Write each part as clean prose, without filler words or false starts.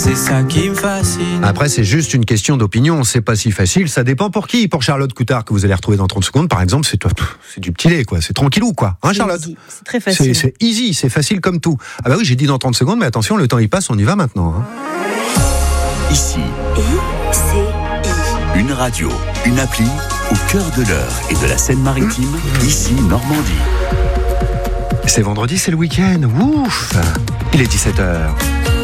C'est ça qui me fascine. Après, c'est juste une question d'opinion, c'est pas si facile, ça dépend pour qui. Pour Charlotte Coutard, que vous allez retrouver dans 30 secondes, par exemple, c'est du petit lait, quoi. C'est tranquillou, quoi. Hein, Charlotte? C'est très facile. C'est easy, c'est facile comme tout. Ah bah oui, j'ai dit dans 30 secondes, mais attention, le temps il passe, on y va maintenant. Hein. Ici, une radio, une appli, au cœur de l'Eure et de la Seine-Maritime, ici Normandie. C'est vendredi, c'est le week-end, ouf. Il est 17h.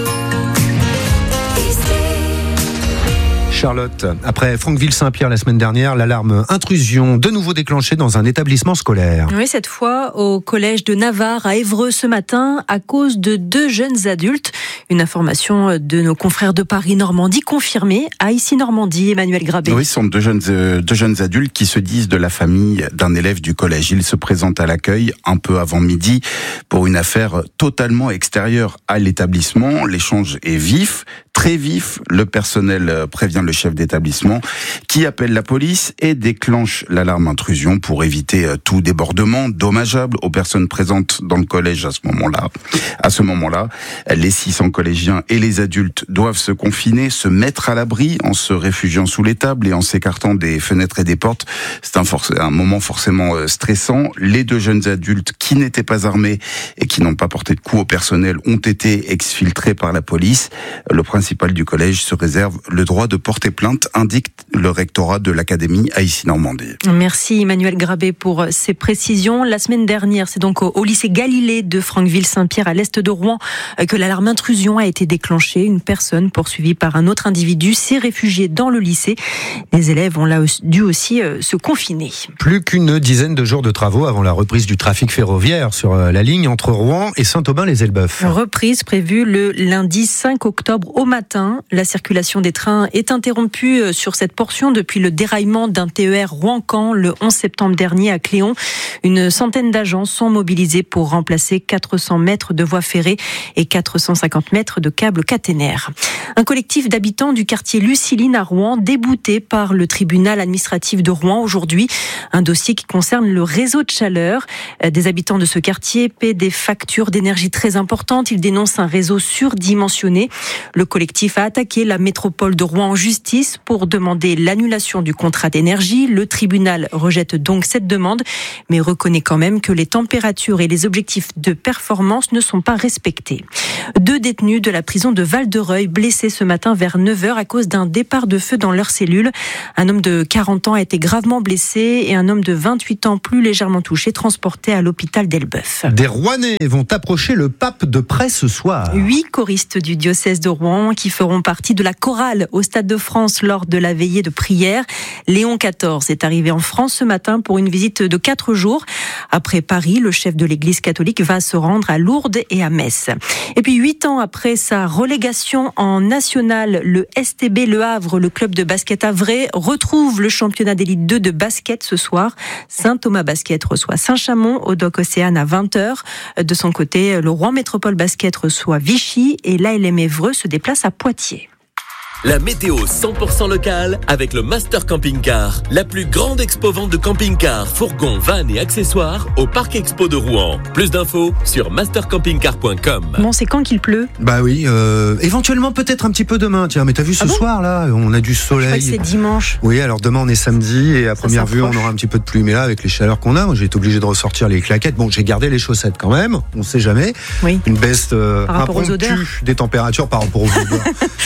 Charlotte, après Franqueville-Saint-Pierre la semaine dernière, l'alarme intrusion de nouveau déclenchée dans un établissement scolaire. Oui, cette fois au collège de Navarre à Évreux ce matin à cause de 2 jeunes adultes. Une information de nos confrères de Paris-Normandie confirmée à Ici Normandie, Emmanuel Grabé. Oui, ce sont deux jeunes adultes qui se disent de la famille d'un élève du collège. Ils se présentent à l'accueil un peu avant midi pour une affaire totalement extérieure à l'établissement. L'échange est vif, très vif. Le personnel prévient le chef d'établissement qui appelle la police et déclenche l'alarme intrusion pour éviter tout débordement dommageable aux personnes présentes dans le collège à ce moment-là. À ce moment-là, les 600 collégiens et les adultes doivent se confiner, se mettre à l'abri en se réfugiant sous les tables et en s'écartant des fenêtres et des portes. C'est un moment forcément stressant. Les 2 jeunes adultes qui n'étaient pas armés et qui n'ont pas porté de coups au personnel ont été exfiltrés par la police. Le principal du collège se réserve le droit de porter plainte, indique le rectorat de l'académie à Ici Normandie. Merci Emmanuel Grabé pour ces précisions. La semaine dernière, c'est donc au lycée Galilée de Franqueville-Saint-Pierre à l'est de Rouen que l'alarme intrusion a été déclenchée. Une personne poursuivie par un autre individu s'est réfugiée dans le lycée. Les élèves ont là dû aussi se confiner. Plus qu'une dizaine de jours de travaux avant la reprise du trafic ferroviaire sur la ligne entre Rouen et Saint-Aubin-les-Elbeuf. Reprise prévue le lundi 5 octobre au matin. La circulation des trains est interrompue sur cette portion depuis le déraillement d'un TER Rouen-Caen le 11 septembre dernier à Cléon. Une centaine d'agents sont mobilisés pour remplacer 400 mètres de voies ferrées et 450 mètres de câbles caténaires. Un collectif d'habitants du quartier Luciline à Rouen débouté par le tribunal administratif de Rouen aujourd'hui. Un dossier qui concerne le réseau de chaleur. Des habitants de ce quartier paient des factures d'énergie très importantes. Ils dénoncent un réseau surdimensionné. Le collectif a attaqué la métropole de Rouen en justice pour demander l'annulation du contrat d'énergie. Le tribunal rejette donc cette demande, mais reconnaît quand même que les températures et les objectifs de performance ne sont pas respectés. 2 détenus de la prison de Val-de-Reuil blessés ce matin vers 9h à cause d'un départ de feu dans leur cellule. Un homme de 40 ans a été gravement blessé et un homme de 28 ans plus légèrement touché transporté à l'hôpital d'Elbeuf. Des Rouennais vont approcher le pape de près ce soir. 8 choristes du diocèse de Rouen qui feront partie de la chorale au Stade de France lors de la veillée de prière. Léon XIV est arrivé en France ce matin pour une visite de 4 jours. Après Paris, le chef de l'Église catholique va se rendre à Lourdes et à Metz. Et puis 8 ans après sa relégation en national, le STB Le Havre, le club de basket havrais, retrouve le championnat d'élite 2 de basket ce soir. Saint-Thomas Basket reçoit Saint-Chamond au Dock Océane à 20h. De son côté, le Rouen Métropole Basket reçoit Vichy et l'ALM Évreux se déplace à Poitiers. La météo 100% locale avec le Master Camping Car, la plus grande expo-vente de camping-cars, fourgons, vannes et accessoires au Parc Expo de Rouen. Plus d'infos sur mastercampingcar.com. Bon, c'est quand qu'il pleut ? Bah oui, éventuellement peut-être un petit peu demain, tiens, mais t'as vu ce soir là, on a du soleil. Je crois que c'est dimanche. Oui, alors demain on est samedi et à première vue on aura un petit peu de pluie, mais là avec les chaleurs qu'on a, moi j'ai été obligé de ressortir les claquettes. Bon, j'ai gardé les chaussettes quand même, on sait jamais. Oui. Une baisse impromptue des températures par rapport aux odeurs.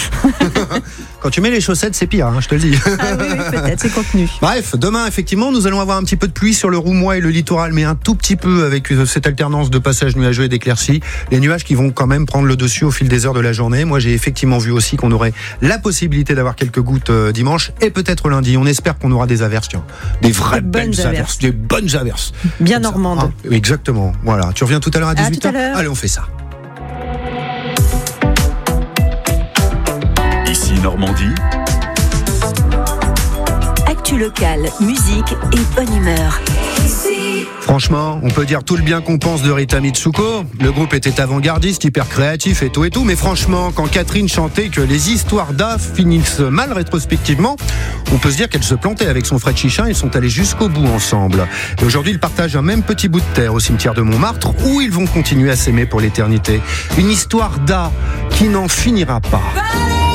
Quand tu mets les chaussettes, c'est pire, hein, je te le dis. Ah oui, peut-être, c'est contenu. Bref, demain, effectivement, nous allons avoir un petit peu de pluie sur le Roumois et le littoral, mais un tout petit peu avec cette alternance de passages nuageux et d'éclaircies. Les nuages qui vont quand même prendre le dessus au fil des heures de la journée. Moi, j'ai effectivement vu aussi qu'on aurait la possibilité d'avoir quelques gouttes dimanche et peut-être lundi. On espère qu'on aura des averses, tiens. Des vraies belles averses. Des bonnes averses. Bien normandes. Ah, exactement. Voilà. Tu reviens tout à l'heure à 18h ? Tout à l'heure. Allez, on fait ça. Ici Normandie. Actu local, musique et bonne humeur. Franchement, on peut dire tout le bien qu'on pense de Rita Mitsuko. Le groupe était avant-gardiste, hyper créatif et tout. Mais franchement, quand Catherine chantait que les histoires d'A finissent mal rétrospectivement, on peut se dire qu'elle se plantait avec son frère Chichin. Ils sont allés jusqu'au bout ensemble. Et aujourd'hui, ils partagent un même petit bout de terre au cimetière de Montmartre où ils vont continuer à s'aimer pour l'éternité. Une histoire d'A qui n'en finira pas.